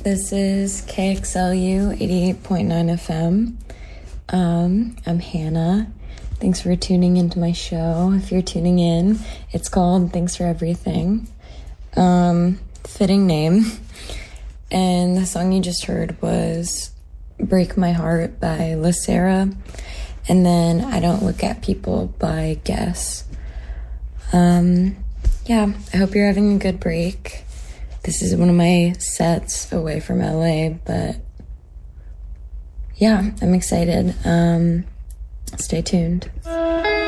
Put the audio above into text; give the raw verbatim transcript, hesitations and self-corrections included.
This is K X L U eighty-eight point nine F M. Um, I'm Hannah. Thanks for tuning into my show. If you're tuning in, it's called Thanks for Everything. Um, fitting name. And the song you just heard was Break My Heart by LaSara. And then I Don't Look at People by Guess. Um, yeah, I hope you're having a good break. This is one of my sets away from L A, but yeah, I'm excited. Um, stay tuned.